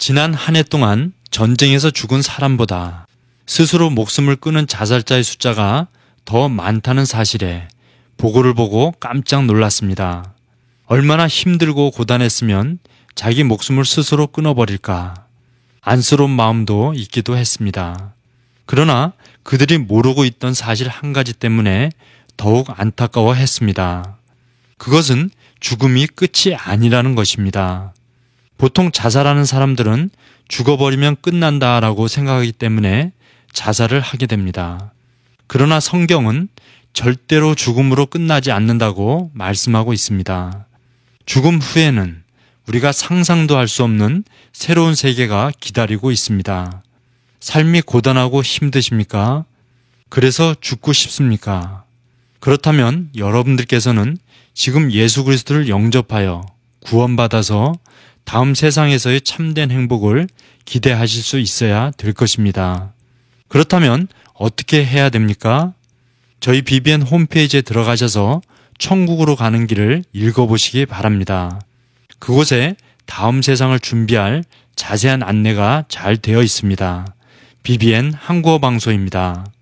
지난 한 해 동안 전쟁에서 죽은 사람보다 스스로 목숨을 끊은 자살자의 숫자가 더 많다는 사실에 보고를 보고 깜짝 놀랐습니다. 얼마나 힘들고 고단했으면 자기 목숨을 스스로 끊어버릴까 안쓰러운 마음도 있기도 했습니다. 그러나 그들이 모르고 있던 사실 한 가지 때문에 더욱 안타까워했습니다. 그것은 죽음이 끝이 아니라는 것입니다. 보통 자살하는 사람들은 죽어버리면 끝난다라고 생각하기 때문에 자살을 하게 됩니다. 그러나 성경은 절대로 죽음으로 끝나지 않는다고 말씀하고 있습니다. 죽음 후에는 우리가 상상도 할 수 없는 새로운 세계가 기다리고 있습니다. 삶이 고단하고 힘드십니까? 그래서 죽고 싶습니까? 그렇다면 여러분들께서는 지금 예수 그리스도를 영접하여 구원받아서 다음 세상에서의 참된 행복을 기대하실 수 있어야 될 것입니다. 그렇다면 어떻게 해야 됩니까? 저희 BBN 홈페이지에 들어가셔서 천국으로 가는 길을 읽어보시기 바랍니다. 그곳에 다음 세상을 준비할 자세한 안내가 잘 되어 있습니다. BBN 한국어 방송입니다.